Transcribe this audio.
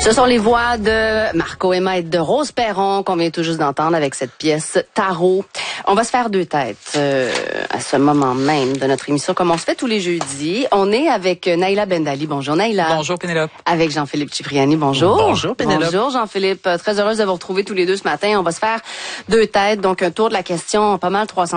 Ce sont les voix de Marco Emma et de Rose Perron qu'on vient tout juste d'entendre avec cette pièce Tarot. On va se faire deux têtes à ce moment même de notre émission, comme on se fait tous les jeudis. On est avec Naïla Bendali. Bonjour Naïla. Bonjour Pénélope. Avec Jean-Philippe Cipriani. Bonjour. Bonjour Pénélope. Bonjour Jean-Philippe. Très heureuse de vous retrouver tous les deux ce matin. On va se faire deux têtes, donc un tour de la question pas mal 300